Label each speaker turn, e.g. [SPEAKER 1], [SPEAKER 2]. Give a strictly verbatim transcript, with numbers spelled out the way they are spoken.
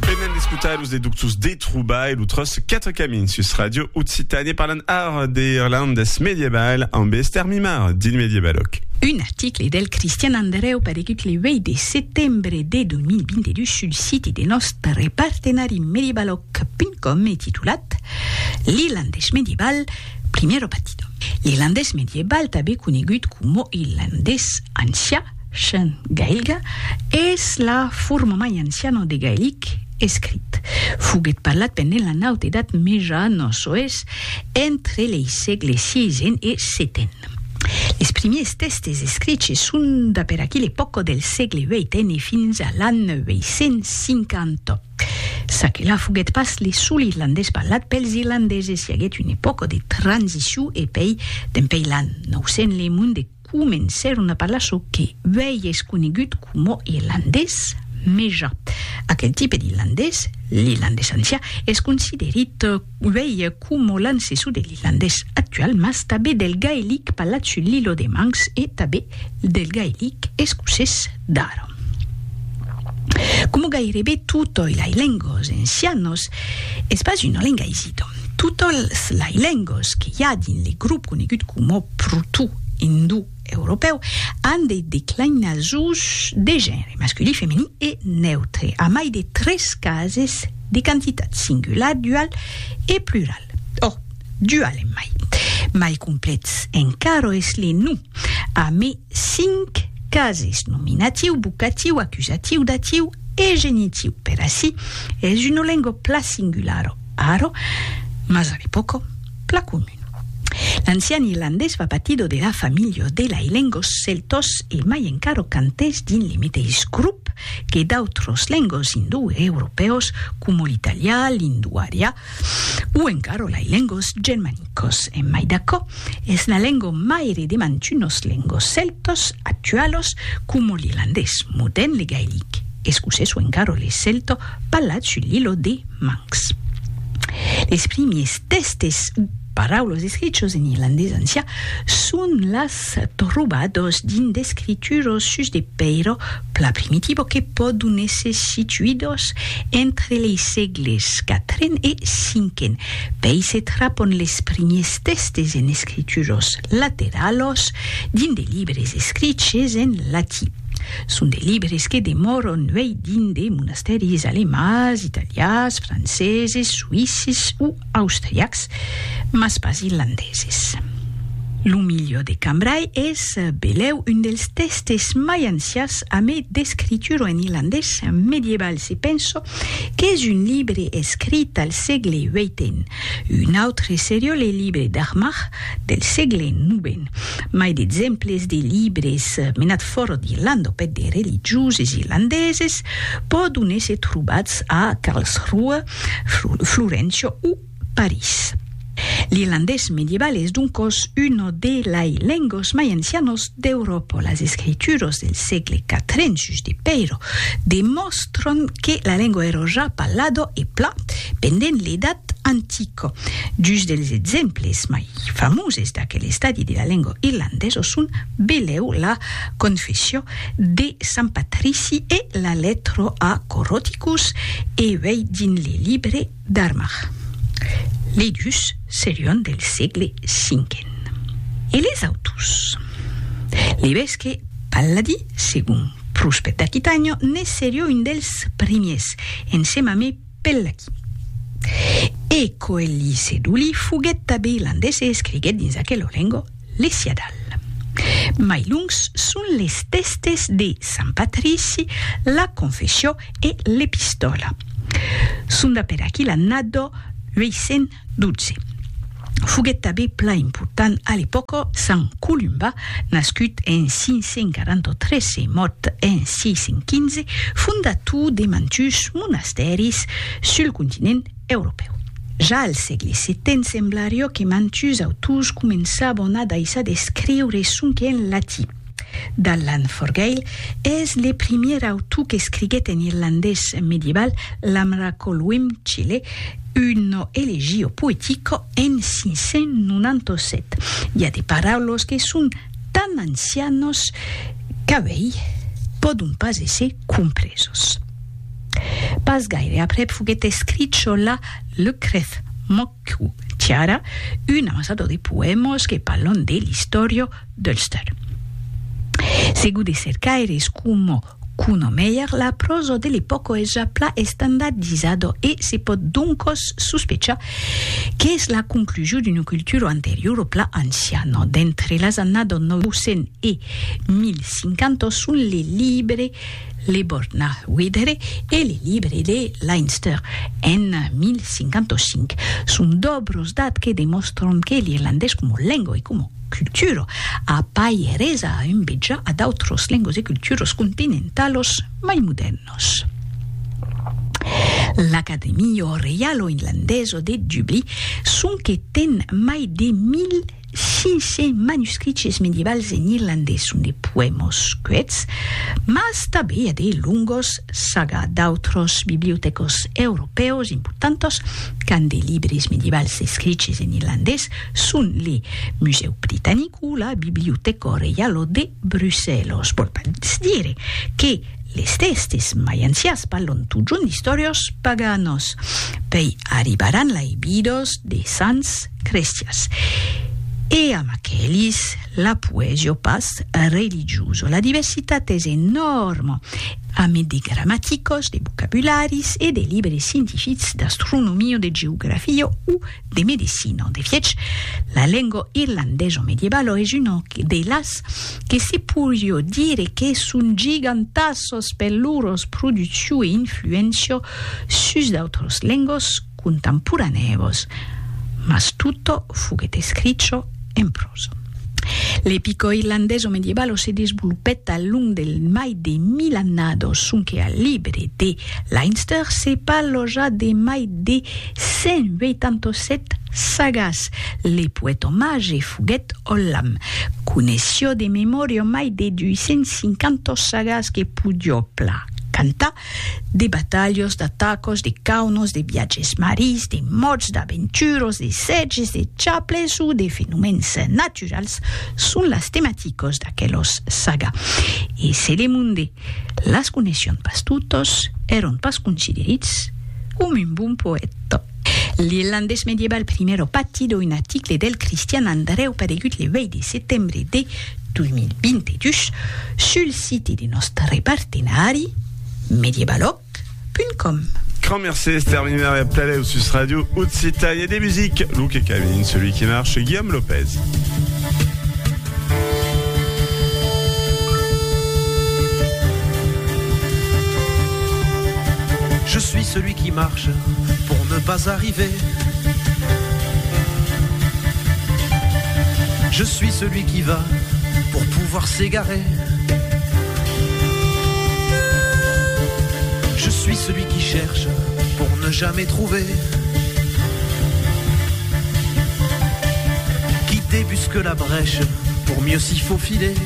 [SPEAKER 1] Penen discutados de ductus de troubail l'outros quatre camins sus radio Occitanie parlant art de Irlandes medievale en bester mimar din medievalok.
[SPEAKER 2] Un article del Cristian Andreu paregut le vei de settembre de duemilavintidue sul site de nostre partenari medievalok punt com e titulat L'Irlandes medieval, primero partido. L'Irlandes medieval també conegut com Irlandes ancià, Sean Gaelga, és la forma mai anciana de gaèlic escrit. Fuguet parlat pendent la naut edat meja nos-oest entre les segles sisè e setè. Les premiers testes escrits són de per aquí l'època del segle vuitè e fins a l'any novecents cinquanta. Sa que la fuguet pas le sul irlandès parlat pels irlandeses hi haguet una època de transició e pei dempei l'any nou-cents le món de començaron a parlar so que vei és conegut com irlandès meja. Aquel tipus d'irlandès, l'irlandès ancià, és considerat vei com l'ancestor de l'irlandès actual, mas també del gaèlic parlat sul l'Ilo de Manx e també del gaèlic escocès d'ara. Come gairebé tutte le lingue ancianes, és pas una lingua esito. Totes les lingues que hi ha dins el grup conegut com proto-indo-europeu han de declinacions de gènere masculí, femení e neutre, a mai de tres cases de quantitat singular, dual e plural. Oh, dual en mai. Mai complets encara és le nu, a mai cinc cases nominatiu, vocatiu, acusatiu, datiu e genitiu. Per així, és una lingua pla singular aro, mas a l'època pla comune. L'ancien irlandès va partido de la família de les lengues celtos e mai encara cantès dins el mateix grup que d'altres lengues indo-europeus com l'italià, l'indoarià o encara les lengues germàniques. En mai d'acò, és la lengua mai heredement unes lengues celtos actuals com l'irlandès modern, le gaèlic, escocès o encara le celto parlat sul l'Ilo de Manx. Les premiers testes paraules escritos en irlandès ancià són les trobados dins d'escrituros sus de Peiro pla primitivo que poden ser situïdos entre les segles quatrè e cinquè. Pei se trapen les premiers testes en escrituros lateralos dins de llibres escrits en latí. Són de llibres que demoren vei dins de monasteris alemans, italians, franceses, suïsses o austriacs, mas pas irlandeses. Lo millor de Cambrai és, beleu, un dels testes mai ancians a mai d'escritura en irlandès medieval. Se penso que és un llibre escrit al segle vuitè. Un altre seria el llibre d'Armagh del segle novè. Mai d'exemples de llibres menat fora d'Irlanda per de religioses irlandeses poden ser trobats a Karlsruhe, Florència o París. L'irlandès medieval és doncs una de les lengues mai ancianes d'Europa. Les escrituros del segle quatrè sus de Peiro demostren que la lengua era ja parlada e pla pendent l'edat antica. Just dels exemples mai famosos d'aquell estadi de la lengua irlandesa són, beleu, la Confessió de Sant Patrici e la Letra a Coroticus e vei dins le llibre d'Armagh. Les dus serien del segle cinquè. E les autors? Les ves que Palladi, segon Prosper d'Aquitània, ne seria un dels premiers, ensemble Pellaki. E Coeli Seduli fuguet també irlandès e escriguet dins aquella lengua l'Esiadal. Mai lungs són les testes de Sant Patrici, la Confessió e l'Epistola. Són de per aquí l'annado vuit-cents dotze. Fuguet també pla important a l'època Sant Columba, nascut en cinc-cents quaranta-tres e mort en sis-cents quinze, fundator de mantus monasteris sul continent europeu. Ja al segle setè semblaria que mantus autors començaven a deixar d'escriure sonque en latí. D'Allan Forgaill és el primer autor que escriguet en irlandès medieval l'Amracolwim Chile, un elegio poetico en cinc-cents noranta-set. Hi ha de paraules que són tan ancianos que vei poden pas ser compresos. Pas gaire après fuguete scritto là le creth Moccu Chiara, un amassato di poemos che parlano dell'istoria d'Ulster. Segude cercare scumo Kuno Meyer, la prosa dell'epoca è già pla standardizzato e si può dunque sospechare che è la conclusione di una cultura anteriore pla anziana. D'entre le années novecento e millecinquanta sono le libere le Borna Widere e le libere de Leinster en millecinquantacinque. Sono dobros dati che dimostrano che l'irlandese come lingua e come cultura appare resa invece ad altros lenguas e culturas continentalos mai modernos. L'Accademia Reale Irlandese de Dublin sun che ten mai de mille cinq cents manuscrits medievals en irlandès sunt de poemos quets, mas també de lungos saga d'autros bibliotecos europeos importantos can de libres medievals escrits en irlandès sunt le Museu Britannic o la Biblioteca Reale de Bruxelles. Vol dire che le stesses mai anzias parlon tugiun d'historios paganos, pei arribaran la ibidos de sans cristias. E a Machelis la poesia pas religioso. La diversitat es enorme, a me de grammaticos, de vocabularis e de libri scientifici d'astronomia, de geografia o de medicina. De fiec, la lingua irlandesa medievale es una de las que se può dire che sun gigantassos per loro produzione e influenza sus d'autros lenguas contemporaneos, mas tutto fuguete scritto in prosa. L'epico irlandese medievale si sviluppetta a lungo del mai de milanados, sunque al libri de Leinster se parla già de mai de cent ottantosette sagas. Le poetomage fuguet Ollam conesció de memoria mai de duecentocinquanta sagas che pudio pla canta de batalhas, de atacos, de caunos, de viatges maris, de morts, d'aventuros, de setges, de chaples o de fenomens naturals són les temàticos d'aquellos saga. E se le munde las coneixen pas totes, eren pas considerits com un bon poeta. L'irlandès medieval primero partido un article del Cristian Andreu paregut le venti de settembre de duemilaventidue sul site de nostre partenari medievaloc punt com.
[SPEAKER 1] Grand merci Esther Mimar et Plalet au Sus Radio Utsita. Il y a des musiques, Luc et Camille, celui qui marche, Guillaume Lopez.
[SPEAKER 3] Je suis celui qui marche pour ne pas arriver. Je suis celui qui va pour pouvoir s'égarer. Je suis celui qui cherche pour ne jamais trouver, qui débusque la brèche pour mieux s'y faufiler.